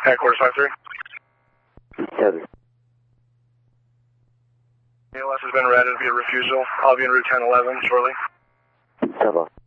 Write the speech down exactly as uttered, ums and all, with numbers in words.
Headquarters five three. Heavy. E L S has been read. It'll be a refusal. I'll be en route ten eleven shortly. Seven.